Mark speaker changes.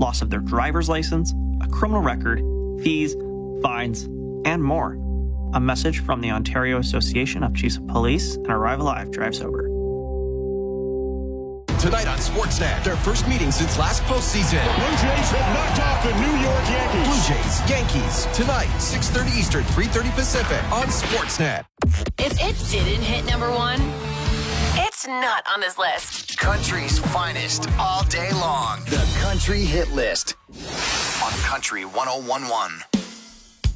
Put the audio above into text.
Speaker 1: loss of their driver's license, a criminal record, fees, fines, and more. A message from the Ontario Association of Chiefs of Police and Arrive Alive Drive Sober.
Speaker 2: Tonight on Sportsnet, their first meeting since last postseason.
Speaker 3: Blue Jays have knocked off the New York Yankees.
Speaker 2: Blue Jays, Yankees, tonight, 6:30 Eastern, 3:30 Pacific on Sportsnet.
Speaker 4: If it didn't hit number one, it's not on this list.
Speaker 5: Country's finest all day long. The Country Hit List on Country 101.1.